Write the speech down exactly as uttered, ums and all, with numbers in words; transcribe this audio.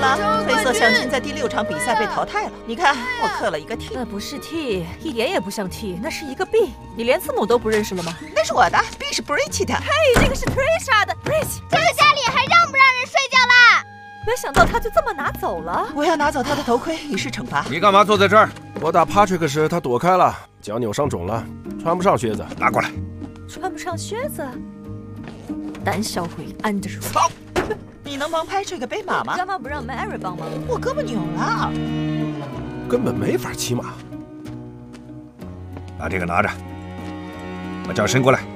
了，黑色象群在第六场比赛被淘汰了。你看，我刻了一个 T， 那不是 T， 一点也不像 T， 那是一个 B。你连字母都不认识了吗？ 那是我的 ，B 是 Bridget 的。 嘿，这个是 Trisha 的 Bridget。 这个家里还让不让人睡觉啦？ 没想到他就这么拿走了。 我要拿走他的头盔以示惩罚。 你干嘛坐在这儿？ 我打 Patrick 时他躲开了，脚扭伤肿了，穿不上靴子。 拿过来。 穿不上靴子？胆小鬼安德鲁。 操！ 你能帮 Patrick 背马吗？ 干嘛不让 Mary 帮忙？ 我胳膊扭了， 根本没法骑马。 把这个拿着，把脚伸过来。